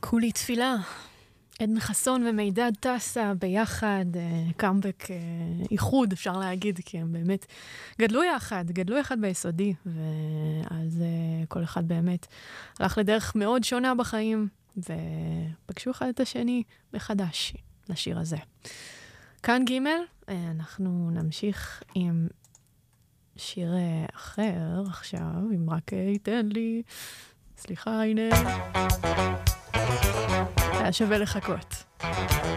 כולי תפילה. עדן חסון ומידד טסה ביחד, קאמבק איחוד אפשר להגיד, כי הם באמת גדלו יחד ביסודי, ואז כל אחד באמת הלך לדרך מאוד שונה בחיים, ופגשו אחד את השני מחדש לשיר הזה. כאן ג' אנחנו נמשיך עם שיר אחר עכשיו, אם רק ייתן לי, סליחה, הנה. היה שווה לחכות.